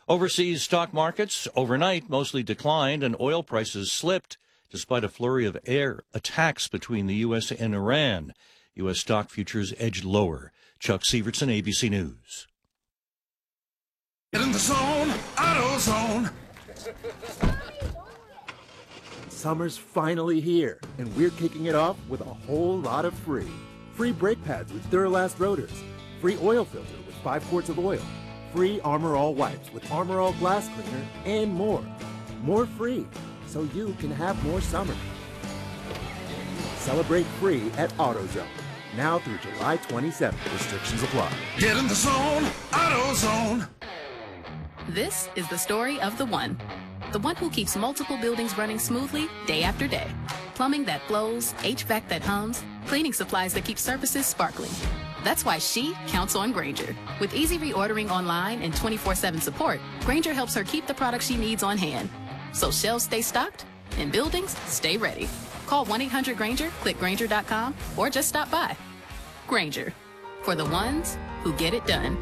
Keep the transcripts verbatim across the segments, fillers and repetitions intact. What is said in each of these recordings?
Overseas stock markets overnight mostly declined and oil prices slipped despite a flurry of air attacks between the U S and Iran. U S stock futures edged lower. Chuck Sievertson, A B C News. Get in the zone, AutoZone. Summer's finally here, and we're kicking it off with a whole lot of free. Free brake pads with Duralast rotors. Free oil filter with five quarts of oil. Free Armor All wipes with Armor All glass cleaner, and more. More free, so you can have more summer. Celebrate free at AutoZone. Now through July twenty-seventh. Restrictions apply. Get in the zone, AutoZone. This is the story of the one. The one who keeps multiple buildings running smoothly day after day. Plumbing that flows, H V A C that hums, cleaning supplies that keep surfaces sparkling. That's why she counts on Grainger. With easy reordering online and twenty-four seven support, Grainger helps her keep the products she needs on hand. So shelves stay stocked and buildings stay ready. Call one eight hundred Grainger, click Grainger dot com, or just stop by. Grainger, for the ones who get it done.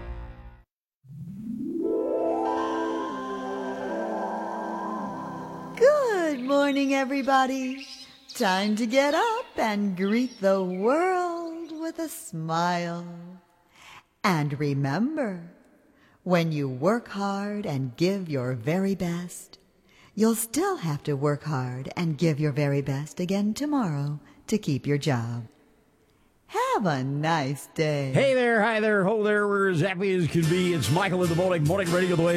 Good morning, everybody. Time to get up and greet the world with a smile. And remember, when you work hard and give your very best, you'll still have to work hard and give your very best again tomorrow to keep your job. Have a nice day. Hey there, hi there, ho there, we're as happy as can be. It's Michael in the morning, morning radio the way